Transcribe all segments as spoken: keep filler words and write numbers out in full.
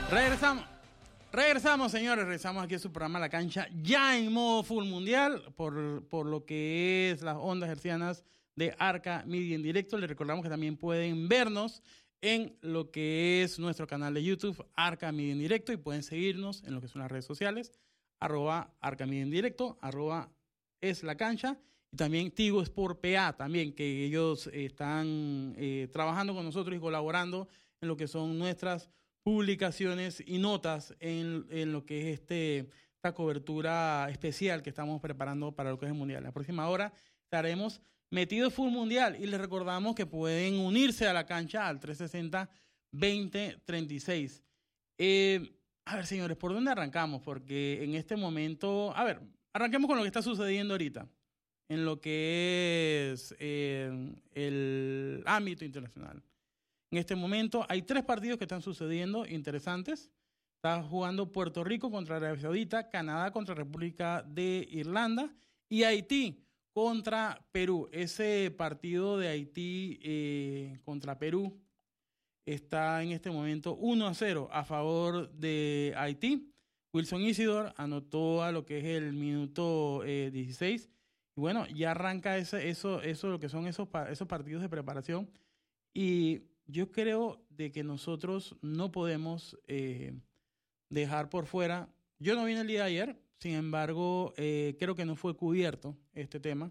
Regresamos. Regresamos, señores. Regresamos aquí a su programa La Cancha, ya en modo full mundial, por, por lo que es las ondas hercianas de Arca Media en directo. Les recordamos que también pueden vernos en lo que es nuestro canal de YouTube, Arca Media en directo, y pueden seguirnos en lo que son las redes sociales, arroba Arca Media en directo, arroba es La Cancha, y también Tigo Sport P A, también, que ellos están eh, trabajando con nosotros y colaborando en lo que son nuestras publicaciones y notas en, en lo que es este, esta cobertura especial que estamos preparando para lo que es el Mundial. La próxima hora estaremos metidos full Mundial y les recordamos que pueden unirse a la cancha al trescientos sesenta veinte treinta y seis. Eh, a ver, señores, ¿por dónde arrancamos? Porque en este momento, a ver, arranquemos con lo que está sucediendo ahorita en lo que es eh, el ámbito internacional. En este momento hay tres partidos que están sucediendo interesantes. Está jugando Puerto Rico contra Arabia Saudita, Canadá contra República de Irlanda y Haití contra Perú. Ese partido de Haití eh, contra Perú está en este momento uno a cero a favor de Haití. Wilson Isidore anotó a lo que es el minuto eh, dieciséis. Y bueno, ya arranca ese, eso, eso, lo que son esos, esos partidos de preparación. Y yo creo de que nosotros no podemos eh, dejar por fuera. Yo no vine el día de ayer, sin embargo, eh, creo que no fue cubierto este tema,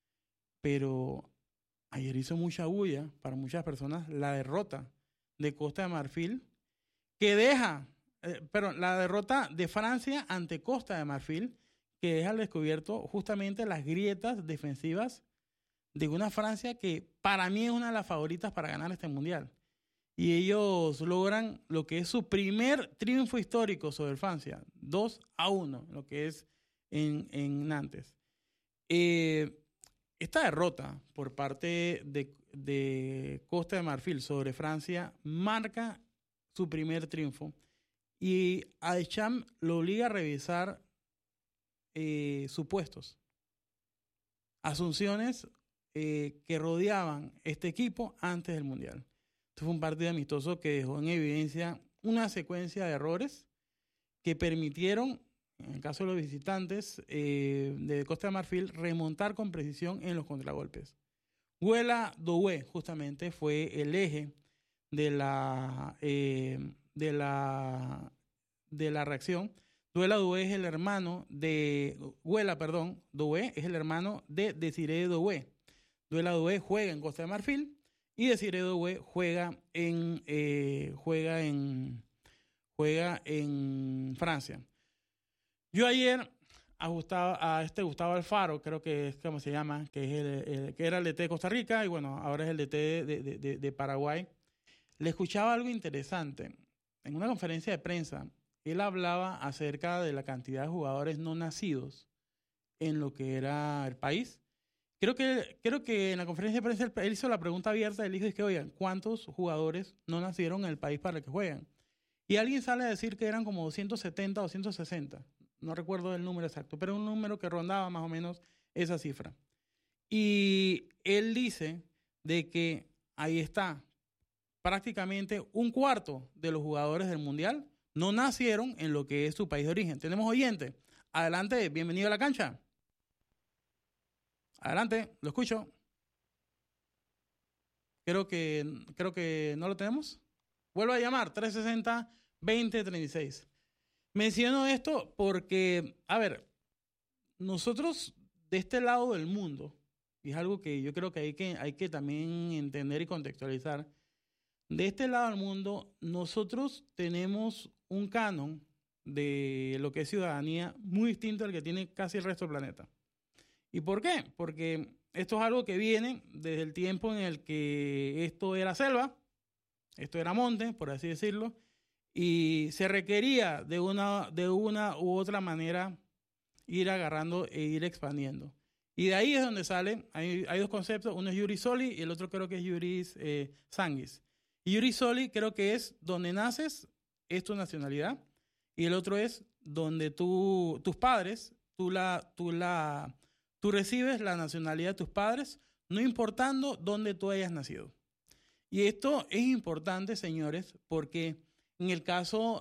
pero ayer hizo mucha bulla para muchas personas la derrota de Costa de Marfil, que deja, eh, perdón, la derrota de Francia ante Costa de Marfil, que deja al descubierto justamente las grietas defensivas de una Francia que para mí es una de las favoritas para ganar este Mundial. Y ellos logran lo que es su primer triunfo histórico sobre Francia, dos a uno, lo que es en, en Nantes. Eh, esta derrota por parte de, de Costa de Marfil sobre Francia marca su primer triunfo y a Deschamps lo obliga a revisar eh, supuestos, asunciones eh, que rodeaban este equipo antes del Mundial. Este fue un partido amistoso que dejó en evidencia una secuencia de errores que permitieron, en el caso de los visitantes eh, de Costa de Marfil, remontar con precisión en los contragolpes. Wella Doué justamente fue el eje de la, eh, de la, de la reacción. Wella Doué es el hermano de Wella, perdón, Doué es el hermano de Desiré Doué. Wella Doué juega en Costa de Marfil y Desiré Doué juega en eh, juega en juega en Francia. Yo ayer a, Gustavo, a este Gustavo Alfaro, creo que es como se llama, que es el, el que era el D T de Costa Rica y bueno, ahora es el D T de, de, de, de Paraguay. Le escuchaba algo interesante. En una conferencia de prensa, él hablaba acerca de la cantidad de jugadores no nacidos en lo que era el país. Creo que, creo que en la conferencia de prensa él hizo la pregunta abierta, él dijo, es que, oigan, ¿cuántos jugadores no nacieron en el país para el que juegan? Y alguien sale a decir que eran como doscientos setenta, doscientos sesenta. No recuerdo el número exacto, pero un número que rondaba más o menos esa cifra. Y él dice de que ahí está, prácticamente un cuarto de los jugadores del Mundial no nacieron en lo que es su país de origen. Tenemos oyente. Adelante, bienvenido a la cancha. Adelante, lo escucho. Creo que, creo que no lo tenemos. Vuelvo a llamar, trescientos sesenta veinte treinta y seis. Menciono esto porque, a ver, nosotros de este lado del mundo, y es algo que yo creo que hay que, hay que también entender y contextualizar, de este lado del mundo nosotros tenemos un canon de lo que es ciudadanía muy distinto al que tiene casi el resto del planeta. ¿Y por qué? Porque esto es algo que viene desde el tiempo en el que esto era selva, esto era monte, por así decirlo, y se requería de una, de una u otra manera ir agarrando e ir expandiendo. Y de ahí es donde sale, hay, hay dos conceptos, uno es Iuris Soli y el otro creo que es Iuris eh, Sanguis. Y Iuris Soli creo que es donde naces, es tu nacionalidad, y el otro es donde tú, tus padres, tú la, tú la, tú recibes la nacionalidad de tus padres, no importando dónde tú hayas nacido. Y esto es importante, señores, porque En el caso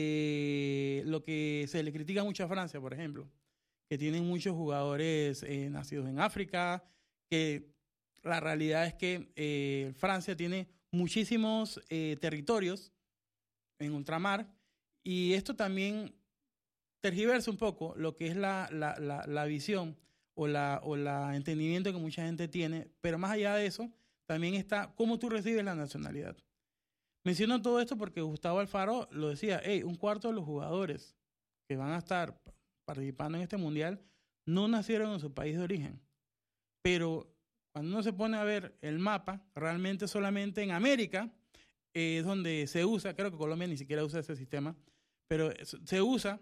de lo que se le critica mucho a Francia, por ejemplo, que tienen muchos jugadores eh, nacidos en África, que la realidad es que eh, Francia tiene muchísimos eh, territorios en ultramar, y esto también tergiversa un poco lo que es la, la, la, la visión o la, o la entendimiento que mucha gente tiene, pero más allá de eso, también está cómo tú recibes la nacionalidad. Menciono todo esto porque Gustavo Alfaro lo decía, hey, un cuarto de los jugadores que van a estar participando en este mundial no nacieron en su país de origen. Pero cuando uno se pone a ver el mapa, realmente solamente en América eh, es donde se usa, creo que Colombia ni siquiera usa ese sistema, pero se usa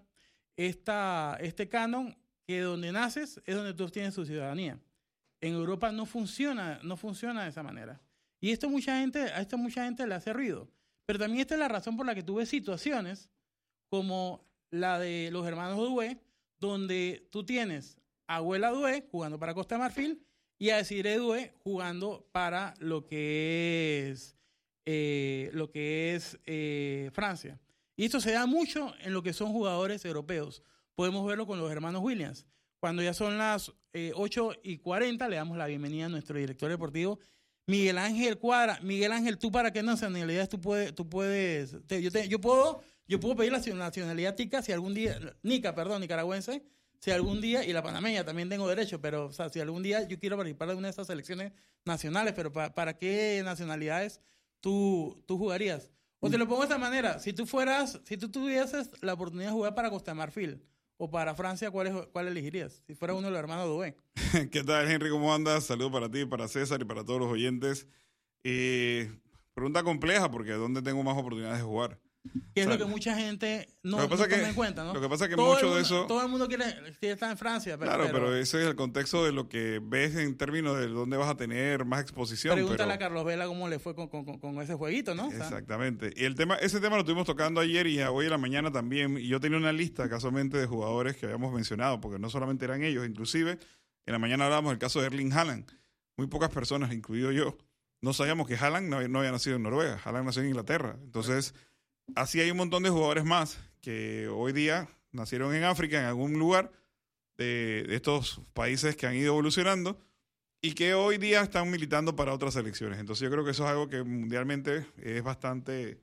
esta, este canon que donde naces es donde tú obtienes tu ciudadanía. En Europa no funciona, no funciona de esa manera. Y esto mucha gente, a esto mucha gente le hace ruido. Pero también esta es la razón por la que tú ves situaciones como la de los hermanos Doué, donde tú tienes a Abuela Doué jugando para Costa de Marfil y a Desiré Doué jugando para lo que es, eh, lo que es eh, Francia. Y esto se da mucho en lo que son jugadores europeos. Podemos verlo con los hermanos Williams. Cuando ya son las eh, ocho y cuarenta, le damos la bienvenida a nuestro director deportivo, Miguel Ángel Cuadra. Miguel Ángel, ¿tú para qué nacionalidades tú puedes, tú puedes, te, yo, te, yo puedo, yo puedo pedir la nacionalidad tica si algún día, nica, perdón, nicaragüense, si algún día, y la panameña también tengo derecho, pero o sea, si algún día yo quiero participar de una de esas selecciones nacionales, pero pa, ¿para qué nacionalidades tú, tú jugarías? O te lo pongo de esta manera, si tú fueras, si tú tuvieses la oportunidad de jugar para Costa de Marfil o para Francia, ¿cuál, es, cuál elegirías? Si fuera uno de los hermanos Doué. ¿Qué tal, Henry? ¿Cómo andas? Saludos para ti, para César y para todos los oyentes. Eh, pregunta compleja, porque ¿dónde tengo más oportunidades de jugar? Que es o sea, lo que mucha gente no, no toma que, en cuenta, ¿no? Lo que pasa es que todo mucho mundo, de eso... Todo el mundo quiere, quiere estar en Francia. Pero, claro, pero, pero ese es el contexto de lo que ves en términos de dónde vas a tener más exposición. Pregúntale pero... a Carlos Vela cómo le fue con, con, con ese jueguito, ¿no? Exactamente. Y el tema, ese tema lo estuvimos tocando ayer y hoy en la mañana también. Y yo tenía una lista casualmente de jugadores que habíamos mencionado, porque no solamente eran ellos, inclusive en la mañana hablábamos del caso de Erling Haaland. Muy pocas personas, incluido yo, no sabíamos que Haaland no, no había nacido en Noruega. Haaland nació en Inglaterra. Entonces, así hay un montón de jugadores más que hoy día nacieron en África, en algún lugar de, de estos países que han ido evolucionando y que hoy día están militando para otras selecciones. Entonces yo creo que eso es algo que mundialmente es bastante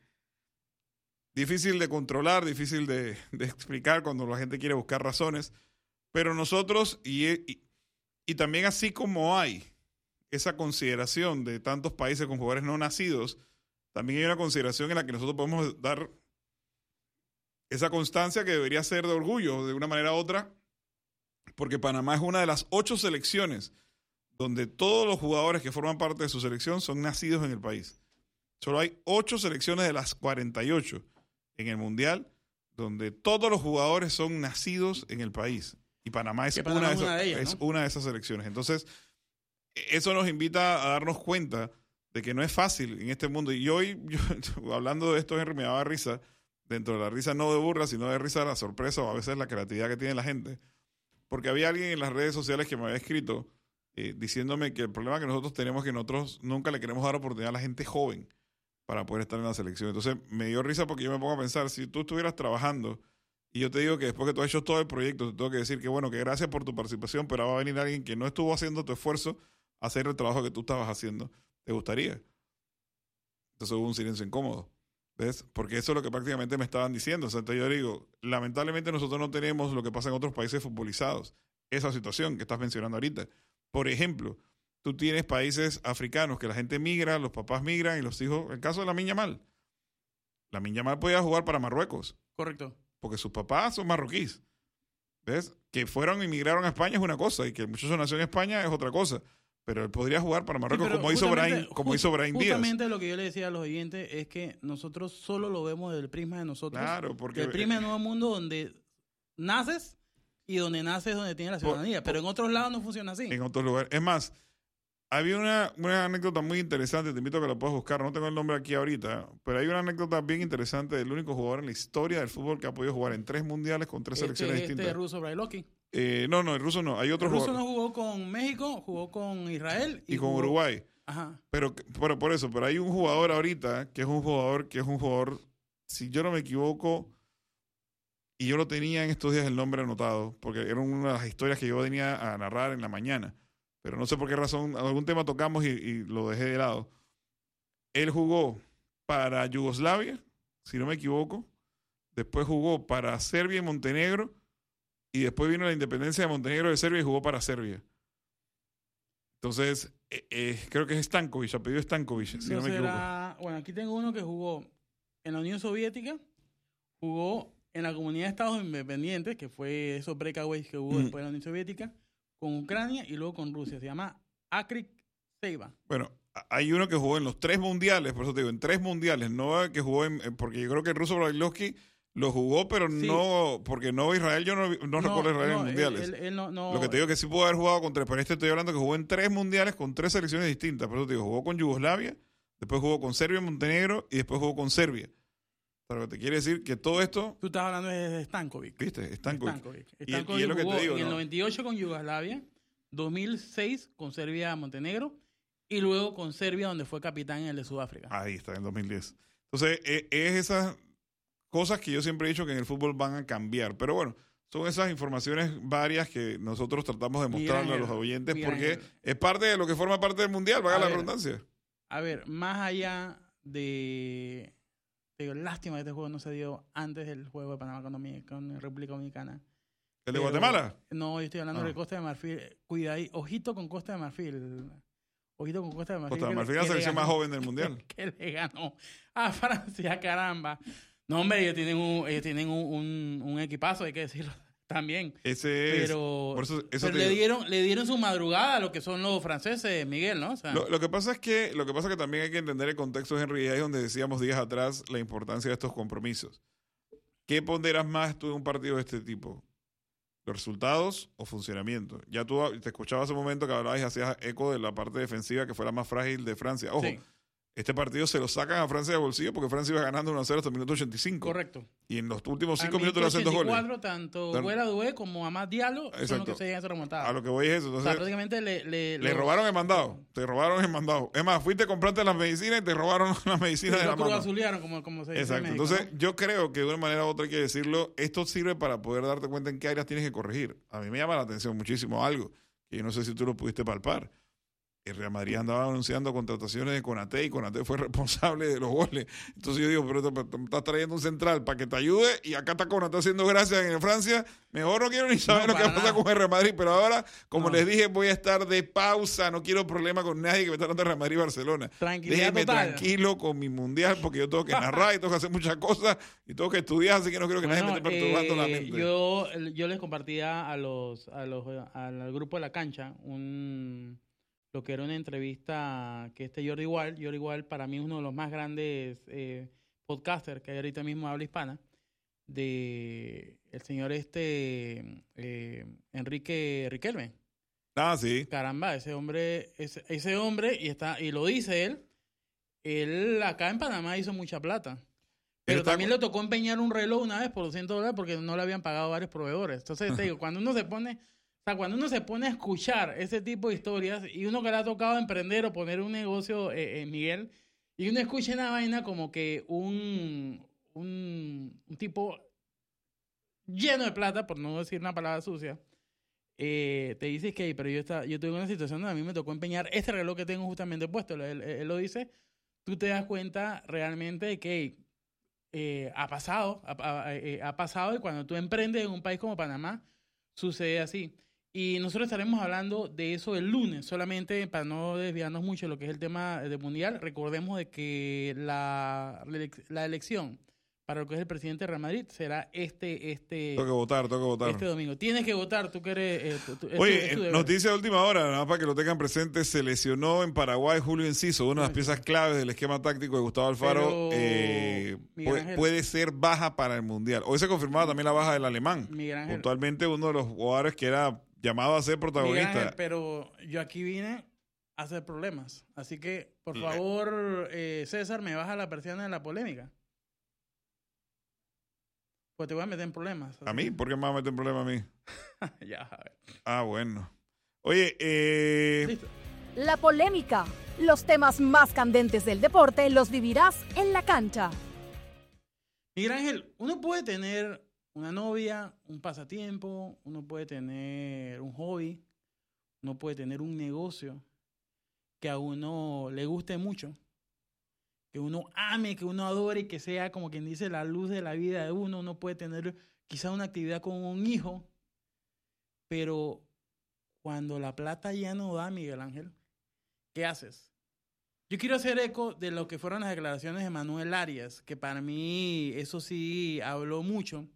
difícil de controlar, difícil de, de explicar cuando la gente quiere buscar razones. Pero nosotros, y, y, y también así como hay esa consideración de tantos países con jugadores no nacidos, también hay una consideración en la que nosotros podemos dar esa constancia que debería ser de orgullo de una manera u otra, porque Panamá es una de las ocho selecciones donde todos los jugadores que forman parte de su selección son nacidos en el país. Solo hay ocho selecciones de las cuarenta y ocho en el Mundial donde todos los jugadores son nacidos en el país. Y Panamá es, Panamá una, de es, esas, una, de ellas, es ¿no? una de esas selecciones. Entonces, eso nos invita a darnos cuenta de que no es fácil en este mundo. Y hoy, yo, hablando de esto, Henry, me daba risa, dentro de la risa no de burla, sino de risa de la sorpresa o a veces la creatividad que tiene la gente. Porque había alguien en las redes sociales que me había escrito eh, diciéndome que el problema que nosotros tenemos es que nosotros nunca le queremos dar oportunidad a la gente joven para poder estar en la selección. Entonces me dio risa porque yo me pongo a pensar, si tú estuvieras trabajando y yo te digo que después que tú has hecho todo el proyecto, te tengo que decir que bueno, que gracias por tu participación, pero va a venir alguien que no estuvo haciendo tu esfuerzo a hacer el trabajo que tú estabas haciendo. ¿Te gustaría? Entonces hubo un silencio incómodo. ¿Ves? Porque eso es lo que prácticamente me estaban diciendo. O sea, entonces yo digo, lamentablemente nosotros no tenemos lo que pasa en otros países futbolizados. Esa situación que estás mencionando ahorita. Por ejemplo, tú tienes países africanos que la gente migra, los papás migran y los hijos... El caso de Lamine Yamal. Lamine Yamal podía jugar para Marruecos. Correcto. Porque sus papás son marroquíes. ¿Ves? Que fueron y migraron a España es una cosa y que el muchacho nació en España es otra cosa. Pero él podría jugar para Marruecos, sí, como hizo Brahim, como just, hizo Brahim Díaz. Justamente lo que yo le decía a los oyentes es que nosotros solo lo vemos desde el prisma de nosotros. Claro, porque... Del prisma del nuevo mundo donde naces y donde naces es donde tienes la ciudadanía. Por, pero en otros lados no funciona así. En otros lugares. Es más, había una, una anécdota muy interesante, te invito a que la puedas buscar, no tengo el nombre aquí ahorita, pero hay una anécdota bien interesante del único jugador en la historia del fútbol que ha podido jugar en tres mundiales con tres este, selecciones este distintas. Este ruso Brailovsky. Eh, no, no, el ruso no, hay otro jugador. jugador. El ruso no jugó con México, jugó con Israel. Y, y con jugó... Uruguay. Ajá. Pero, pero por eso, pero hay un jugador ahorita que es un jugador que es un jugador si yo no me equivoco, y yo lo tenía en estos días el nombre anotado, porque era una de las historias que yo venía a narrar en la mañana, pero no sé por qué razón, algún tema tocamos y, y lo dejé de lado. Él jugó para Yugoslavia, si no me equivoco, después jugó para Serbia y Montenegro, y después vino la independencia de Montenegro de Serbia y jugó para Serbia. Entonces, eh, eh, creo que es Stankovic, apellido Stankovic, si no me equivoco. Será, bueno, aquí tengo uno que jugó en la Unión Soviética, jugó en la Comunidad de Estados Independientes, que fue esos breakaways que hubo mm. después de la Unión Soviética, con Ucrania y luego con Rusia. Se llama Akrik Seiba. Bueno, hay uno que jugó en los tres mundiales, por eso te digo, en tres mundiales, no que jugó en, porque yo creo que el ruso Brailovsky lo jugó, pero sí. no, porque no Israel, yo no, no, no recuerdo Israel no, en mundiales. Él, él, él no, no, lo que te digo es que sí pudo haber jugado con tres, pero este estoy hablando que jugó en tres mundiales con tres selecciones distintas. Por eso te digo, jugó con Yugoslavia, después jugó con Serbia y Montenegro y después jugó con Serbia. Pero lo que te quiere decir que todo esto... Tú estás hablando de Stankovic. ¿Viste? Stankovic. Stankovic. Stankovic y, y es lo que te digo, en ¿no? el noventa y ocho con Yugoslavia, dos mil seis con Serbia Montenegro y luego con Serbia, donde fue capitán en el de Sudáfrica. Ahí está, en dos mil diez. Entonces, es, es esas cosas que yo siempre he dicho que en el fútbol van a cambiar. Pero bueno, son esas informaciones varias que nosotros tratamos de mostrarle a los oyentes porque Ángel. es parte de lo que forma parte del Mundial, valga la redundancia. A ver, más allá de... Te digo, lástima que este juego no se dio antes del juego de Panamá con, con República Dominicana. ¿El de Guatemala? No, yo estoy hablando ah. de Costa de Marfil. Cuida ahí, ojito con Costa de Marfil. Ojito con Costa de Marfil. Costa de Marfil es la selección más joven del Mundial. Que, que le ganó a Francia, caramba. No, hombre, ellos tienen un, ellos tienen un, un, un equipazo, hay que decirlo también. Ese es. Pero, por eso, eso pero le, dieron, le dieron su madrugada a lo que son los franceses, Miguel, ¿no? O sea, lo, lo que pasa es que lo que pasa es que también hay que entender el contexto, Henry, ahí es donde decíamos días atrás la importancia de estos compromisos. ¿Qué ponderas más tú en un partido de este tipo? ¿Los resultados o funcionamiento? Ya tú te escuchaba hace un momento que hablabas y hacías eco de la parte defensiva que fue la más frágil de Francia. Ojo, sí. Este partido se lo sacan a Francia de bolsillo porque Francia iba ganando uno a cero hasta el minuto ochenta y cinco. Correcto. Y en los últimos cinco minutos le hacen dos goles. Tanto Guela Dué como Amad Diallo son los que se llegan a esa remontada. A lo que voy es eso. Entonces, o sea, prácticamente le... Le, le los... robaron el mandado. Te robaron el mandado. Es más, fuiste a comprarte las medicinas y te robaron las medicinas de la mano. Lo cruzazulearon, como, como se dice Exacto. en México, entonces, ¿no? Yo creo que de una manera u otra hay que decirlo, esto sirve para poder darte cuenta en qué áreas tienes que corregir. A mí me llama la atención muchísimo algo, que yo no sé si tú lo pudiste palpar. El Real Madrid andaba anunciando contrataciones de Konaté y Konaté fue responsable de los goles. Entonces yo digo, pero te, te estás trayendo un central para que te ayude y acá está Konaté haciendo gracias en Francia. Mejor no quiero ni saber no, lo que va a pasar con el Real Madrid, pero ahora, como no. les dije, voy a estar de pausa. No quiero problema con nadie que me está dando Real Madrid y Barcelona. Déjeme total. tranquilo con mi mundial porque yo tengo que narrar y tengo que hacer muchas cosas y tengo que estudiar, así que no quiero que bueno, nadie me esté perturbando eh, la mente. Yo, yo les compartía a los, a los al grupo de la cancha un... lo que era una entrevista que este Jordi Wild, Jordi Wild para mí es uno de los más grandes eh, podcasters que hay ahorita mismo habla hispana, de el señor este eh, Enrique Riquelme. Ah, sí. Caramba, ese hombre, ese, ese hombre, y está, y lo dice él, él acá en Panamá hizo mucha plata. Pero está... también le tocó empeñar un reloj una vez por doscientos dólares porque no le habían pagado varios proveedores. Entonces te digo, cuando uno se pone... O sea, cuando uno se pone a escuchar ese tipo de historias y uno que le ha tocado emprender o poner un negocio, eh, eh, Miguel, y uno escucha una vaina como que un, un, un tipo lleno de plata, por no decir una palabra sucia, eh, te dice que, pero yo, está, yo tuve una situación donde a mí me tocó empeñar este reloj que tengo justamente puesto. Él, él, él lo dice, tú te das cuenta realmente de que eh, ha pasado, ha, ha, ha pasado y cuando tú emprendes en un país como Panamá, sucede así. Y nosotros estaremos hablando de eso el lunes, solamente para no desviarnos mucho de lo que es el tema del Mundial. Recordemos de que la, la elección para lo que es el presidente de Real Madrid será este... este tengo que votar, tengo que votar. Este domingo. Tienes que votar, tú que eres... Eh, tú, tú, Oye, es tu, es tu noticia de última hora, nada más para que lo tengan presente, se lesionó en Paraguay Julio Enciso, una de las piezas claves del esquema táctico de Gustavo Alfaro. Pero, eh, puede, puede ser baja para el Mundial. Hoy se confirmaba también la baja del alemán. Puntualmente uno de los jugadores que era llamado a ser protagonista. Ángel, pero yo aquí vine a hacer problemas. Así que, por favor, eh, César, me baja la persiana de la polémica. Pues te voy a meter en problemas. ¿A mí? ¿Por qué me vas a meter en problemas a mí? Ya, a ver. Ah, bueno. Oye, eh... Listo. La polémica. Los temas más candentes del deporte los vivirás en La Cancha. Miguel Ángel, uno puede tener una novia, un pasatiempo, uno puede tener un hobby, uno puede tener un negocio que a uno le guste mucho, que uno ame, que uno adore y que sea, como quien dice, la luz de la vida de uno. Uno puede tener quizás una actividad con un hijo, pero cuando la plata ya no da, Miguel Ángel, ¿qué haces? Yo quiero hacer eco de lo que fueron las declaraciones de Manuel Arias, que para mí eso sí habló mucho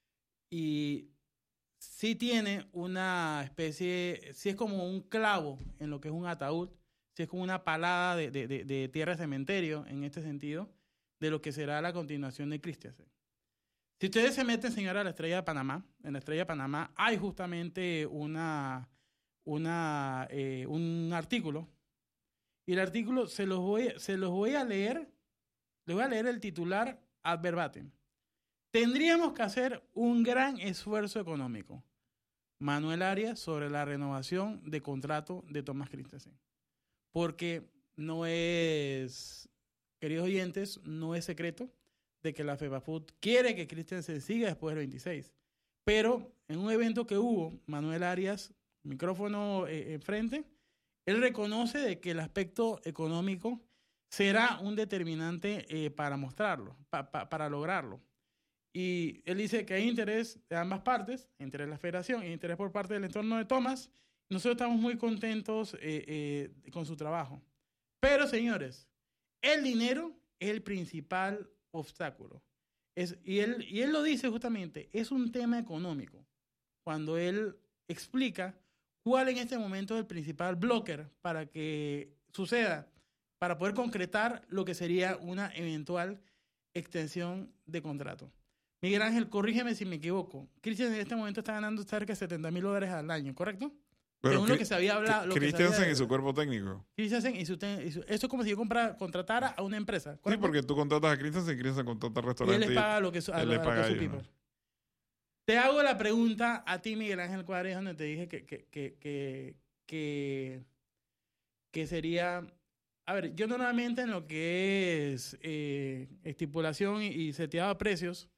y sí tiene una especie, sí es como un clavo en lo que es un ataúd, sí es como una palada de, de, de, de tierra de cementerio en este sentido, de lo que será la continuación de Christensen. Si ustedes se meten, señora, a la Estrella de Panamá, en la Estrella de Panamá hay justamente una, una, eh, un artículo, y el artículo se los voy, se los voy a leer, les voy a leer el titular ad verbatim. Tendríamos que hacer un gran esfuerzo económico. Manuel Arias sobre la renovación de contrato de Thomas Christensen. Porque no es, queridos oyentes, no es secreto de que la FEPAFUT quiere que Christensen siga después del veintiséis. Pero en un evento que hubo, Manuel Arias, micrófono eh, enfrente, él reconoce de que el aspecto económico será un determinante eh, para mostrarlo, pa, pa, para lograrlo. Y él dice que hay interés de ambas partes, interés de la federación e interés por parte del entorno de Thomas. Nosotros estamos muy contentos eh, eh, con su trabajo. Pero, señores, el dinero es el principal obstáculo. Es, y, él, y él lo dice justamente, es un tema económico. Cuando él explica cuál en este momento es el principal blocker para que suceda, para poder concretar lo que sería una eventual extensión de contrato. Miguel Ángel, corrígeme si me equivoco. Christensen en este momento está ganando cerca de setenta mil dólares al año, ¿correcto? Pero según lo que se había hablado. Christensen y su cuerpo técnico. Christensen y su, y su... Esto es como si yo comprara, contratara a una empresa, ¿correcto? Sí, porque tú contratas a Christensen y Christensen contrata al restaurante. Y él les paga lo que su, a, él les paga a su ellos, people. ¿no? Te hago la pregunta a ti, Miguel Ángel Cuadres, donde te dije que, que, que, que, que, que sería... A ver, yo normalmente en lo que es eh, estipulación y, y seteado de precios,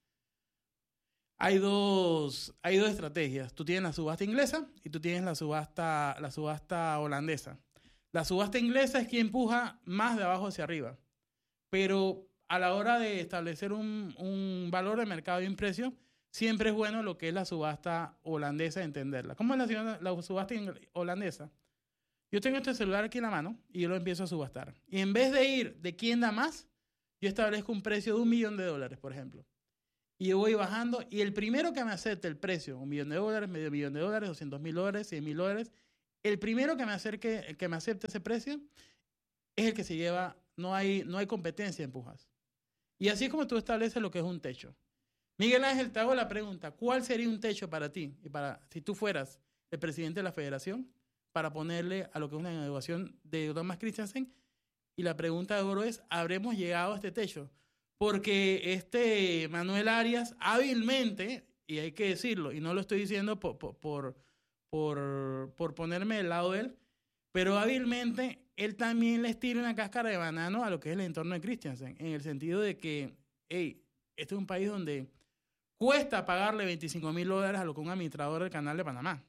hay dos, hay dos estrategias. Tú tienes la subasta inglesa y tú tienes la subasta, la subasta holandesa. La subasta inglesa es quien empuja más de abajo hacia arriba. Pero a la hora de establecer un, un valor de mercado y un precio, siempre es bueno lo que es la subasta holandesa, entenderla. ¿Cómo es la, la subasta holandesa? Yo tengo este celular aquí en la mano y yo lo empiezo a subastar. Y en vez de ir de quién da más, yo establezco un precio de un millón de dólares, por ejemplo. Y yo voy bajando y el primero que me acepte el precio, un millón de dólares, medio millón de dólares, doscientos mil dólares, cien mil dólares, el primero que me, acerque, que me acepte ese precio es el que se lleva, no hay, no hay competencia en pujas. Y así es como tú estableces lo que es un techo. Miguel Ángel, te hago la pregunta, ¿cuál sería un techo para ti? Y para, si tú fueras el presidente de la federación, para ponerle a lo que es una negociación de Thomas Christensen. Y la pregunta de oro es, ¿habremos llegado a este techo? Porque este Manuel Arias hábilmente, y hay que decirlo, y no lo estoy diciendo por, por, por, por ponerme del lado de él, pero hábilmente él también les tira una cáscara de banano a lo que es el entorno de Christensen, en el sentido de que, hey, este es un país donde cuesta pagarle veinticinco mil dólares a lo que un administrador del Canal de Panamá.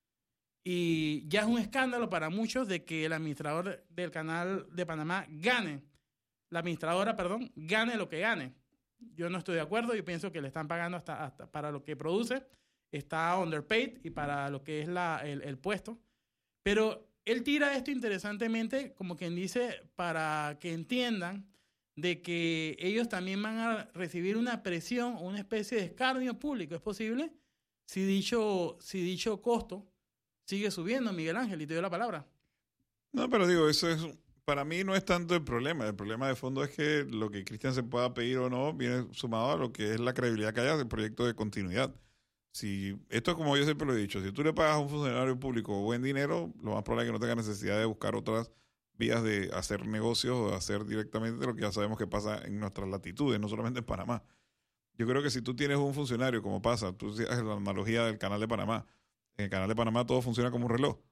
Y ya es un escándalo para muchos de que el administrador del Canal de Panamá gane, la administradora, perdón, gane lo que gane. Yo no estoy de acuerdo, yo pienso que le están pagando hasta, hasta para lo que produce, está underpaid y para lo que es la, el, el puesto. Pero él tira esto interesantemente, como quien dice, para que entiendan de que ellos también van a recibir una presión, una especie de escarnio público. ¿Es posible? Si dicho, si dicho costo sigue subiendo, Miguel Ángel, y te doy la palabra. No, pero digo, eso es, para mí no es tanto el problema. El problema de fondo es que lo que Christensen pueda pedir o no viene sumado a lo que es la credibilidad que haya del proyecto de continuidad. Si esto es como yo siempre lo he dicho, si tú le pagas a un funcionario público buen dinero, lo más probable es que no tenga necesidad de buscar otras vías de hacer negocios o de hacer directamente lo que ya sabemos que pasa en nuestras latitudes, no solamente en Panamá. Yo creo que si tú tienes un funcionario, como pasa, tú haces la analogía del Canal de Panamá. En el Canal de Panamá todo funciona como un reloj.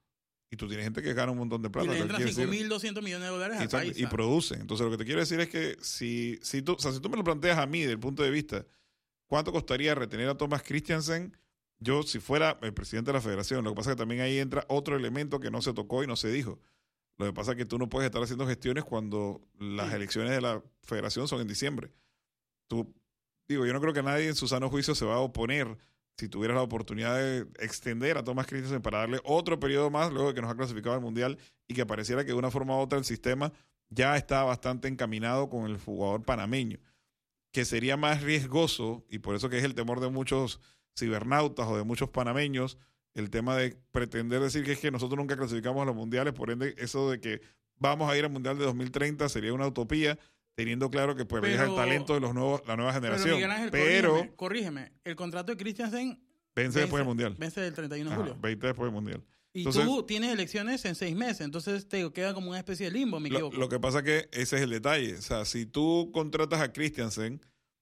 Y tú tienes gente que gana un montón de plata. Y le lo que entran quiere cinco decir- mil doscientos millones de dólares al Exacto, país. y ¿sabes? producen. Entonces, lo que te quiero decir es que si, si, tú, o sea, si tú me lo planteas a mí desde el punto de vista, ¿cuánto costaría retener a Thomas Christiansen? Yo, si fuera el presidente de la federación, lo que pasa es que también ahí entra otro elemento que no se tocó y no se dijo. Lo que pasa es que tú no puedes estar haciendo gestiones cuando las Sí. elecciones de la federación son en diciembre. Tú, digo, yo no creo que nadie en su sano juicio se va a oponer si tuvieras la oportunidad de extender a Thomas Christensen para darle otro periodo más luego de que nos ha clasificado al Mundial y que pareciera que de una forma u otra el sistema ya está bastante encaminado con el jugador panameño, que sería más riesgoso, y por eso que es el temor de muchos cibernautas o de muchos panameños, el tema de pretender decir que es que nosotros nunca clasificamos a los mundiales, por ende eso de que vamos a ir al Mundial de dos mil treinta sería una utopía, teniendo claro que pues Pero- deja el talento de los nuevos, la nueva Pero, generación. Miguel Ángel, Pero, corrígeme, corrígeme. El contrato de Christiansen vence después del Mundial. vence el treinta y uno de Ajá, julio. veinte después del Mundial. Y Entonces- tú tienes elecciones en seis meses, entonces te digo, queda como una especie de limbo, me Lo, equivoco. lo que pasa es que ese es el detalle. O sea, si tú contratas a Christiansen,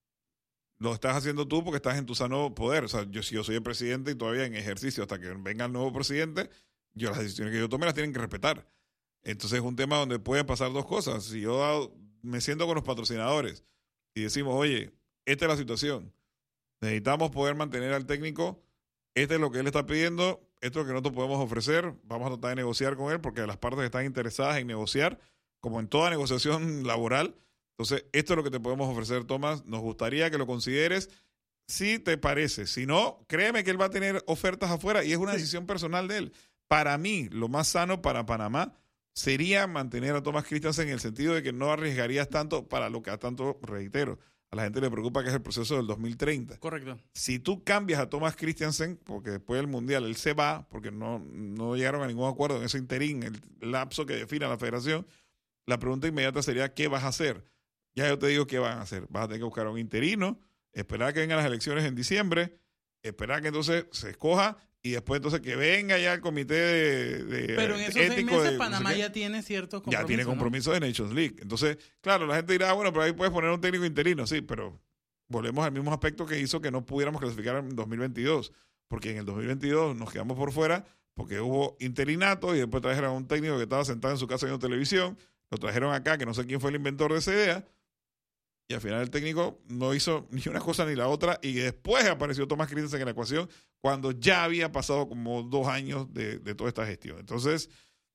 lo estás haciendo tú porque estás en tu sano poder. O sea, yo si yo soy el presidente y todavía en ejercicio hasta que venga el nuevo presidente, yo las decisiones que yo tome las tienen que respetar. Entonces es un tema donde pueden pasar dos cosas. Si yo me siento con los patrocinadores y decimos, oye, esta es la situación, necesitamos poder mantener al técnico, este es lo que él está pidiendo, esto es lo que nosotros podemos ofrecer, vamos a tratar de negociar con él porque las partes están interesadas en negociar, como en toda negociación laboral. Entonces, esto es lo que te podemos ofrecer, Tomás. Nos gustaría que lo consideres si te parece. Si no, créeme que él va a tener ofertas afuera y es una Sí. decisión personal de él. Para mí, lo más sano para Panamá sería mantener a Thomas Christiansen en el sentido de que no arriesgarías tanto para lo que a tanto, reitero, a la gente le preocupa que es el proceso del dos mil treinta. Correcto. Si tú cambias a Thomas Christiansen, porque después del Mundial él se va, porque no, no llegaron a ningún acuerdo en ese interín, el lapso que define la federación, la pregunta inmediata sería, ¿qué vas a hacer? Ya yo te digo qué van a hacer. Vas a tener que buscar a un interino, esperar a que vengan las elecciones en diciembre, esperar que entonces se escoja y después entonces que venga ya el comité de, de Pero en esos seis ético meses de- no sé Panamá qué. ya tiene ciertos compromisos. Ya tiene ¿no? compromiso de Nations League. Entonces, claro, la gente dirá, ah, bueno, pero ahí puedes poner un técnico interino. Sí, pero volvemos al mismo aspecto que hizo que no pudiéramos clasificar en dos mil veintidós. Porque en el dos mil veintidós nos quedamos por fuera porque hubo interinato y después trajeron a un técnico que estaba sentado en su casa viendo televisión. Lo trajeron acá, que no sé quién fue el inventor de esa idea. Y al final el técnico no hizo ni una cosa ni la otra. Y después apareció Thomas Christensen en la ecuación cuando ya había pasado como dos años de, de toda esta gestión. Entonces,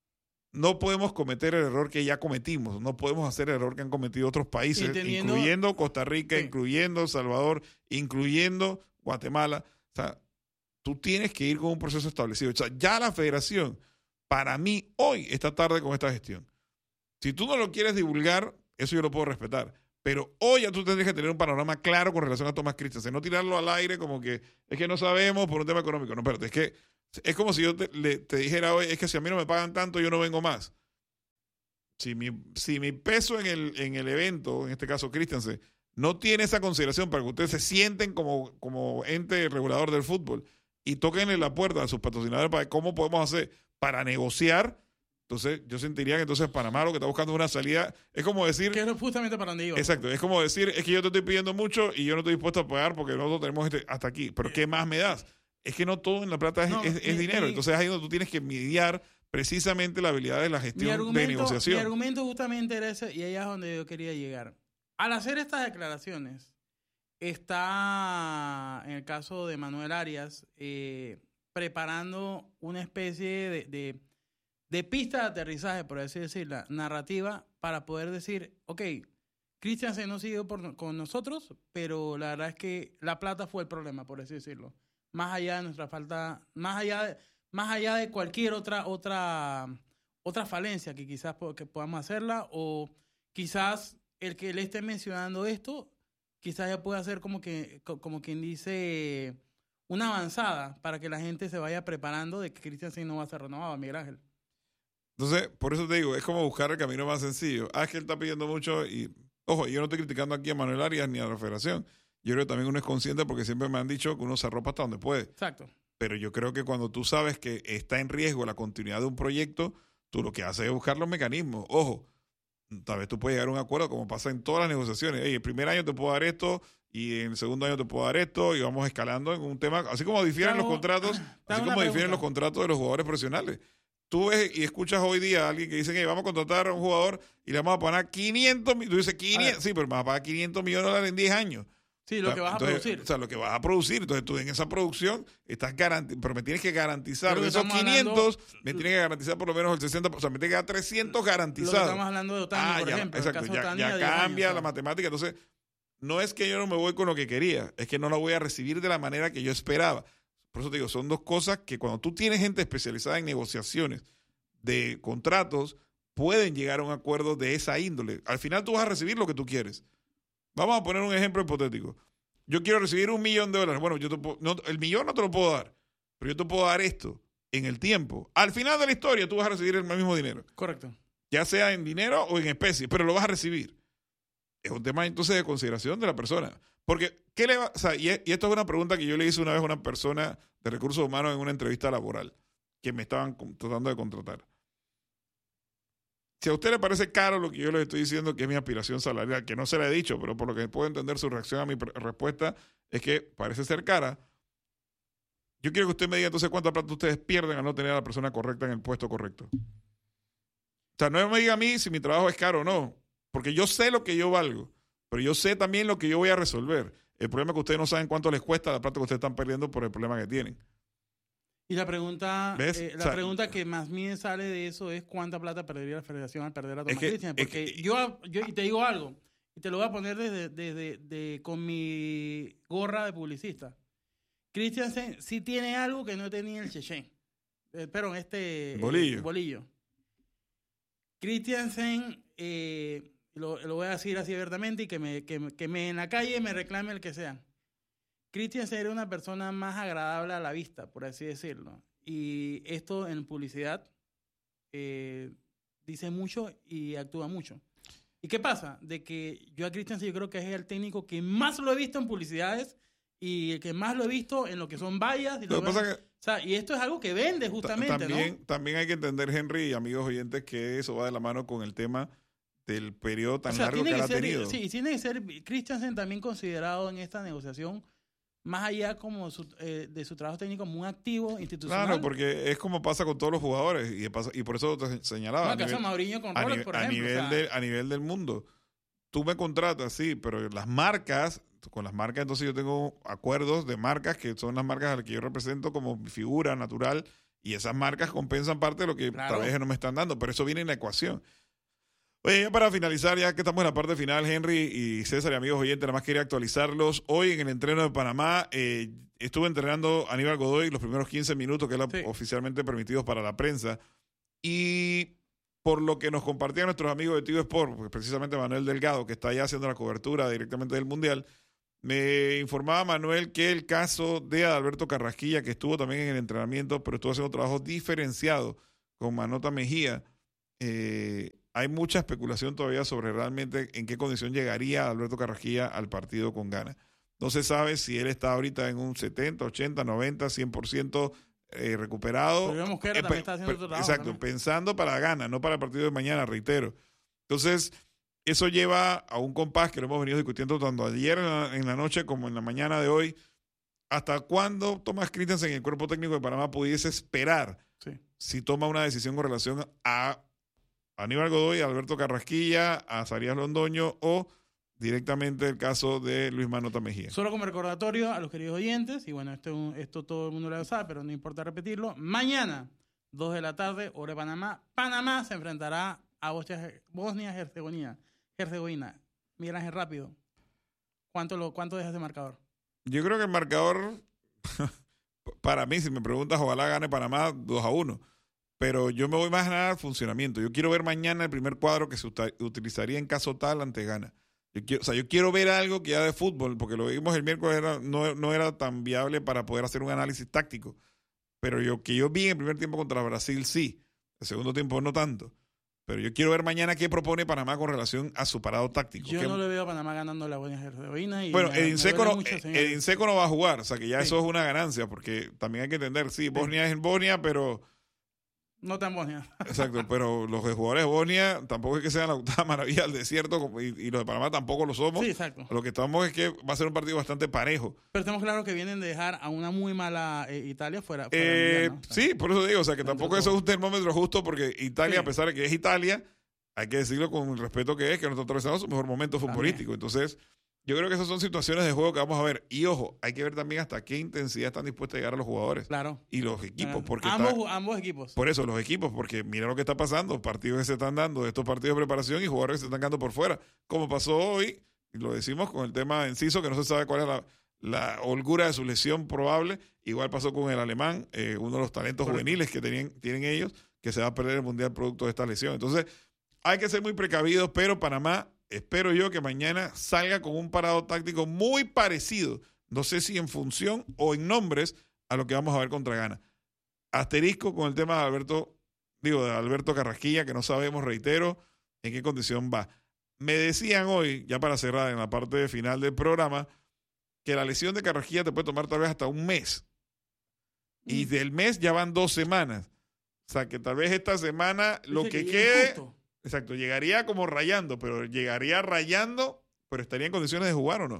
no podemos cometer el error que ya cometimos. No podemos hacer el error que han cometido otros países, Entendiendo- incluyendo Costa Rica, Sí. incluyendo El Salvador, incluyendo Guatemala. O sea, tú tienes que ir con un proceso establecido. O sea, ya la federación, para mí, hoy está tarde con esta gestión. Si tú no lo quieres divulgar, eso yo lo puedo respetar. Pero hoy ya tú tendrías que tener un panorama claro con relación a Thomas Christensen. No tirarlo al aire como que es que no sabemos por un tema económico. No, espérate, es que es como si yo te, le- te dijera hoy, es que si a mí no me pagan tanto, yo no vengo más. Si mi, si mi peso en el, en el evento, en este caso Christensen, no tiene esa consideración para que ustedes se sienten como, como ente regulador del fútbol y toquenle la puerta a sus patrocinadores para ver cómo podemos hacer para negociar, entonces yo sentiría que entonces Panamá lo que está buscando es una salida. Es como decir... Que es justamente para donde iba. Exacto, es como decir, es que yo te estoy pidiendo mucho y yo no estoy dispuesto a pagar porque nosotros tenemos este- hasta aquí. Pero ¿qué más me das? Es que no todo en la plata es, No, es- es mi- dinero. mi- Entonces ahí es donde tú tienes que mediar precisamente la habilidad de la Mi gestión de argumento, mi negociación. argumento justamente era ese, y ahí es donde yo quería llegar. Al hacer estas declaraciones, está, en el caso de Manuel Arias, eh, preparando una especie de, de, de pista de aterrizaje, por así decirlo, narrativa, para poder decir, ok, Christiansen no siguió por, con nosotros, pero la verdad es que la plata fue el problema, por así decirlo. Más allá de nuestra falta, más allá de, más allá de cualquier otra, otra, otra falencia que quizás po- que podamos hacerla, o quizás el que le esté mencionando esto, quizás ya pueda hacer como que, co- como quien dice, una avanzada para que la gente se vaya preparando de que Christiansen no va a ser renovado, Miguel Ángel. Entonces, por eso te digo, es como buscar el camino más sencillo. Ah, es que él está pidiendo mucho y, ojo, yo no estoy criticando aquí a Manuel Arias ni a la federación. Yo creo que también uno es consciente porque siempre me han dicho que uno se arropa hasta donde puede. Exacto. Pero yo creo que cuando tú sabes que está en riesgo la continuidad de un proyecto, tú lo que haces es buscar los mecanismos. Ojo, tal vez tú puedes llegar a un acuerdo como pasa en todas las negociaciones. Ey, el primer año te puedo dar esto y en el segundo año te puedo dar esto y vamos escalando en un tema, así como difieren Te hago- los contratos, te así hago una como difieren pregunta. los contratos de los jugadores profesionales. tú ves y escuchas hoy día a alguien que dice que vamos a contratar a un jugador y le vamos a pagar quinientos millones. Tú dices quinientos, sí, pero me vas a pagar quinientos millones de dólares en diez años. Sí, lo o sea, que vas a entonces, producir. O sea, lo que vas a producir. Entonces tú en esa producción estás garantizando, pero me tienes que garantizar Pero de esos quinientos, hablando, me tienes que garantizar por lo menos el sesenta por ciento. O sea, me tienes que dar trescientos garantizados. Lo que estamos hablando de Otani, ah, por ya, ejemplo. Exacto, el caso ya, Otani ya a diez cambia años, la matemática. Entonces, no es que yo no me voy con lo que quería, es que no la voy a recibir de la manera que yo esperaba. Por eso te digo, son dos cosas que cuando tú tienes gente especializada en negociaciones de contratos, pueden llegar a un acuerdo de esa índole. Al final tú vas a recibir lo que tú quieres. Vamos a poner un ejemplo hipotético. Yo quiero recibir un millón de dólares. Bueno, yo te puedo, no, el millón no te lo puedo dar, pero yo te puedo dar esto en el tiempo. Al final de la historia tú vas a recibir el mismo dinero. Correcto. Ya sea en dinero o en especie, pero lo vas a recibir. Es un tema entonces de consideración de la persona. Porque, ¿qué le va? O sea, y, y esto es una pregunta que yo le hice una vez a una persona de recursos humanos en una entrevista laboral que me estaban tratando de contratar. Si a usted le parece caro lo que yo le estoy diciendo, que es mi aspiración salarial, que no se la he dicho, pero por lo que puedo entender su reacción a mi respuesta es que parece ser cara, yo quiero que usted me diga entonces cuánta plata ustedes pierden al no tener a la persona correcta en el puesto correcto. O sea, no me diga a mí si mi trabajo es caro o no, porque yo sé lo que yo valgo, pero yo sé también lo que yo voy a resolver. El problema es que ustedes no saben cuánto les cuesta la plata que ustedes están perdiendo por el problema que tienen. Y la pregunta, eh, la o sea, pregunta que más bien sale de eso es cuánta plata perdería la federación al perder a Thomas es que, Christian. Porque es que, yo, yo, y te digo algo, y te lo voy a poner desde, desde, de, con mi gorra de publicista. Christiansen sí tiene algo que no tenía el Chechen. Eh, pero en este bolillo. Eh, bolillo. Christiansen, eh, lo, lo voy a decir así abiertamente y que me, que, que me en la calle me reclame el que sea. Christiansen era una persona más agradable a la vista, por así decirlo. Y esto en publicidad eh, dice mucho y actúa mucho. ¿Y qué pasa? De que yo a Christiansen yo creo que es el técnico que más lo he visto en publicidades y el que más lo he visto en lo que son vallas. Y, lo lo que pasa que, o sea, y esto es algo que vende justamente, también, ¿no? También hay que entender, Henry y amigos oyentes, que eso va de la mano con el tema del periodo tan o sea, largo que, que él ha ser, tenido. Sí, y tiene que ser Christiansen también considerado en esta negociación más allá como su, eh, de su trabajo técnico como un activo institucional. Claro, porque es como pasa con todos los jugadores y, pasa, y por eso te señalaba. No, a, nivel, Mauriño con a, Rolex, nivel, por a, ejemplo, nivel o sea, de, a nivel del mundo. Tú me contratas, sí, pero las marcas, con las marcas entonces yo tengo acuerdos de marcas que son las marcas a las que yo represento como figura natural y esas marcas compensan parte de lo que claro. tal vez no me están dando, pero eso viene en la ecuación. Oye, ya para finalizar, ya que estamos en la parte final, Henry y César y amigos oyentes, nada más quería actualizarlos. Hoy en el entreno de Panamá eh, estuve entrenando a Aníbal Godoy los primeros quince minutos que eran sí. oficialmente permitidos para la prensa. Y por lo que nos compartían nuestros amigos de Tigo Sport, porque precisamente Manuel Delgado, que está allá haciendo la cobertura directamente del Mundial, me informaba Manuel que el caso de Adalberto Carrasquilla, que estuvo también en el entrenamiento, pero estuvo haciendo trabajo diferenciado con Manota Mejía, eh, hay mucha especulación todavía sobre realmente en qué condición llegaría Alberto Carrasquilla al partido con Ghana. No se sabe si él está ahorita en un setenta, ochenta, noventa, cien por ciento eh, recuperado. Pero Mosquera eh, también está haciendo otro trabajo. Exacto, también. Pensando para Ghana, no para el partido de mañana, reitero. Entonces, eso lleva a un compás que lo hemos venido discutiendo tanto ayer en la, en la noche como en la mañana de hoy. ¿Hasta cuándo Thomas Christiansen, el cuerpo técnico de Panamá, pudiese esperar sí. si toma una decisión con relación a Aníbal Godoy, a Alberto Carrasquilla, a Zarías Londoño o directamente el caso de Luis Manota Mejía? Solo como recordatorio a los queridos oyentes, y bueno, esto, esto todo el mundo lo sabe, pero no importa repetirlo, mañana, dos de la tarde, hora de Panamá, Panamá se enfrentará a Bosnia-Herzegovina. Herzegovina. Miguel Ángel, rápido. ¿Cuánto, lo, ¿Cuánto dejas de marcador? Yo creo que el marcador, para mí, si me preguntas, ojalá gane Panamá dos a uno. Pero yo me voy más a nada al funcionamiento. Yo quiero ver mañana el primer cuadro que se utilizaría en caso tal ante Ghana. Yo quiero, o sea, yo quiero ver algo que ya de fútbol, porque lo vimos el miércoles, era, no, no era tan viable para poder hacer un análisis táctico. Pero yo que yo vi en el primer tiempo contra Brasil, sí. El segundo tiempo no tanto. Pero yo quiero ver mañana qué propone Panamá con relación a su parado táctico. Yo ¿Qué? no le veo a Panamá ganando la Bosnia-Herzegovina. Bueno, me, el Inseco no, mucho, el Inseco no va a jugar, o sea que ya sí. eso es una ganancia, porque también hay que entender, sí, Bosnia sí. es en Bosnia, pero No tan Bosnia. Exacto, pero los jugadores de Bosnia tampoco es que sean la octava maravilla del desierto como- y, y los de Panamá tampoco lo somos. Sí, exacto. Lo que estamos es que va a ser un partido bastante parejo. Pero estamos claros que vienen de dejar a una muy mala eh, Italia fuera. fuera Eh, del mundial, ¿no? sí, por eso digo, o sea, que Dentro tampoco de eso todo. es un termómetro justo porque Italia, Sí. a pesar de que es Italia, hay que decirlo con el respeto que es, que nosotros atravesamos su mejor momento También. futbolístico. Entonces, yo creo que esas son situaciones de juego que vamos a ver. Y ojo, hay que ver también hasta qué intensidad están dispuestos a llegar a los jugadores Claro. y los equipos. Ah, Porque ambos, está- ambos equipos. por eso, los equipos, porque mira lo que está pasando, partidos que se están dando, estos partidos de preparación y jugadores que se están quedando por fuera, como pasó hoy, y lo decimos con el tema de Enciso, que no se sabe cuál es la, la holgura de su lesión probable, igual pasó con el alemán, eh, uno de los talentos Correcto. juveniles que tenían, tienen ellos, que se va a perder el Mundial producto de esta lesión. Entonces, hay que ser muy precavidos, pero Panamá, espero yo que mañana salga con un parado táctico muy parecido, no sé si en función o en nombres, a lo que vamos a ver contra Ghana. Asterisco con el tema de Alberto, digo, de Alberto Carrasquilla, que no sabemos, reitero, en qué condición va. Me decían hoy, ya para cerrar en la parte final del programa, que la lesión de Carrasquilla te puede tomar tal vez hasta un mes. Y Mm. del mes ya van dos semanas. O sea, que tal vez esta semana lo Dice que llegue quede, justo. exacto, llegaría como rayando, pero llegaría rayando, pero estaría en condiciones de jugar o no.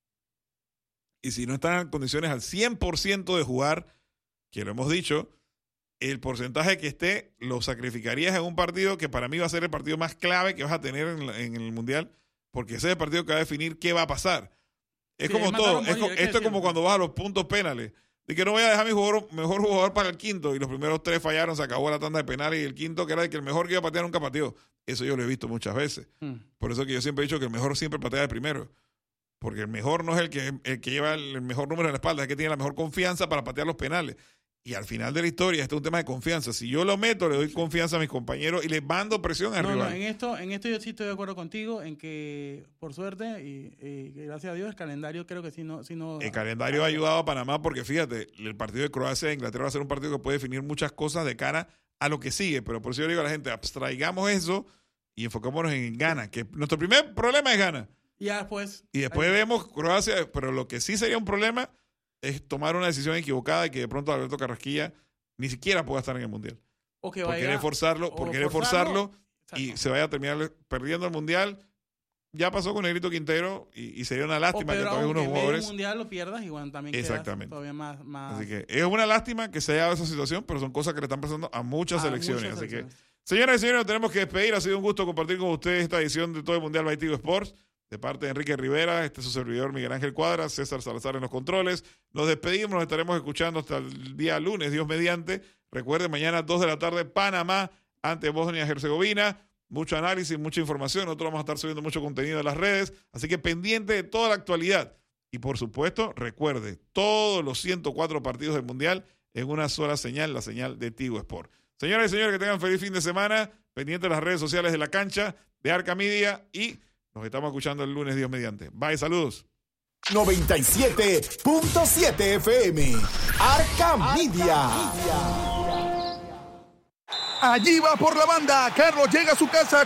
Y si no están en condiciones al cien por ciento de jugar, que lo hemos dicho, el porcentaje que esté lo sacrificarías en un partido que para mí va a ser el partido más clave que vas a tener en, la- en el Mundial, porque ese es el partido que va a definir qué va a pasar. Es Sí, como es matar todo. o Es morir, co- hay que esto es como decirlo. cuando vas a los puntos penales. De que no voy a dejar a mi jugador, mejor jugador para el quinto y los primeros tres fallaron, se acabó la tanda de penales y el quinto, que era el que el mejor que iba a patear, nunca pateó. Eso yo lo he visto muchas veces. Mm. Por eso que yo siempre he dicho que el mejor siempre patea de primero. Porque el mejor no es el que, el que lleva el mejor número en la espalda, es el que tiene la mejor confianza para patear los penales. Y al final de la historia, este es un tema de confianza. Si yo lo meto, le doy confianza a mis compañeros y les mando presión al No, no, rival. en esto, en esto yo sí estoy de acuerdo contigo, en que por suerte y, y gracias a Dios el calendario creo que sí no, sí no El calendario ha ayudado a Panamá porque fíjate, el partido de Croacia e Inglaterra va a ser un partido que puede definir muchas cosas de cara a lo que sigue. Pero por eso yo digo a la gente, abstraigamos eso y enfocémonos en Ghana, que nuestro primer problema es Ghana. Y ya después. Y después ahí- vemos Croacia, pero lo que sí sería un problema es tomar una decisión equivocada y que de pronto Alberto Carrasquilla ni siquiera pueda estar en el Mundial. o que Por vaya- querer forzarlo, o por querer forzarlo y Exacto. se vaya a terminar perdiendo el Mundial. Ya pasó con Negrito Quintero y, y sería una lástima o que peor todavía aún, que unos en vez de un jugadores... mundial lo pierdas y bueno, también quedas Exactamente. todavía más, más Así que es una lástima que se haya dado esa situación, pero son cosas que le están pasando a muchas a selecciones. muchas Así que, selecciones. señoras y señores, nos tenemos que despedir. Ha sido un gusto compartir con ustedes esta edición de Todo el Mundial by Tigo Sports. De parte de Enrique Rivera, este es su servidor Miguel Ángel Cuadra, César Salazar en los controles. Nos despedimos, nos estaremos escuchando hasta el día lunes, Dios mediante. Recuerden, mañana dos de la tarde, Panamá ante Bosnia-Herzegovina. Mucho análisis, mucha información. Nosotros vamos a estar subiendo mucho contenido en las redes. Así que pendiente de toda la actualidad. Y por supuesto, recuerde, todos los ciento cuatro partidos del Mundial en una sola señal, la señal de Tigo Sport. Señoras y señores, que tengan feliz fin de semana. Pendiente de las redes sociales de La Cancha, de Arca Media y nos estamos escuchando el lunes, Dios mediante. Bye, saludos. noventa y siete punto siete F M. Arca Media. Allí va por la banda. Carlos llega a su casa